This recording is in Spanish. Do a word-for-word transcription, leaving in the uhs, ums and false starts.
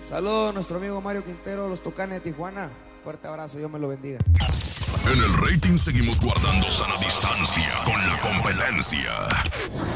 Saludos a nuestro amigo Mario Quintero, los Tucanes de Tijuana. Fuerte abrazo, Dios me lo bendiga. En el rating seguimos guardando sana distancia con la competencia.